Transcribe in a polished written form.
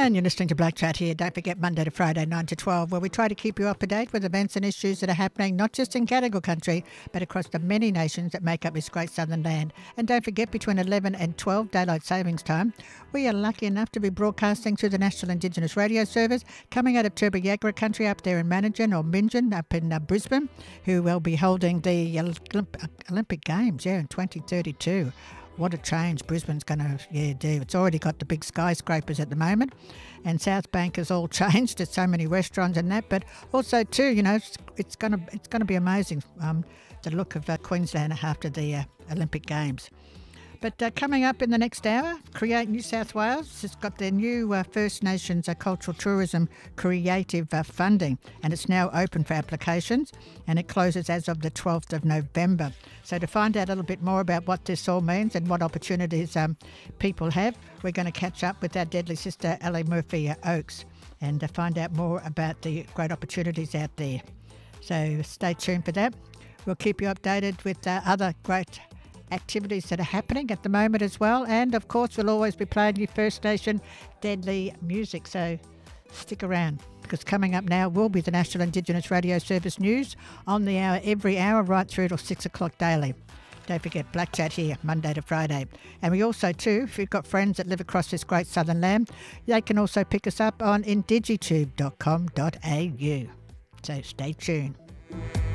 And you're listening to Black Chat here. Don't forget, Monday to Friday, 9 to 12, where we try to keep you up to date with events and issues that are happening not just in Gadigal country, but across the many nations that make up this great southern land. And don't forget, between 11 and 12 Daylight Savings Time, we are lucky enough to be broadcasting through the National Indigenous Radio Service, coming out of Turrbal Yagra country up there in Manningen or Minjin up in Brisbane, who will be holding the Olympic Games, in 2032. What a change Brisbane's going to do. It's already got the big skyscrapers at the moment, and South Bank has all changed. There's so many restaurants and that, but also too, it's going to be amazing, the look of Queensland after the Olympic Games. But coming up in the next hour, Create New South Wales has got their new First Nations Cultural Tourism Creative Funding, and it's now open for applications, and it closes as of the 12th of November. So to find out a little bit more about what this all means and what opportunities people have, we're going to catch up with our deadly sister, Ellie Murphy Oakes, and to find out more about the great opportunities out there. So stay tuned for that. We'll keep you updated with other great activities that are happening at the moment as well, and of course we'll always be playing your First Nation deadly music, so stick around, because coming up now will be the National Indigenous Radio Service news on the hour, every hour right through till 6 o'clock daily. Don't forget, Black Chat here Monday to Friday. And we also too, if you've got friends that live across this great southern land, they can also pick us up on indigitube.com.au, so stay tuned.